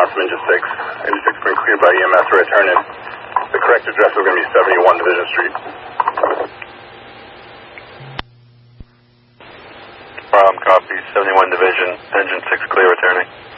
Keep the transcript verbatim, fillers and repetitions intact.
from Engine six. Engine six been cleared by E M S to return in. The correct address is going to be seventy-one Division Street. Um, copy, seventy-one Division, Engine six clear returning.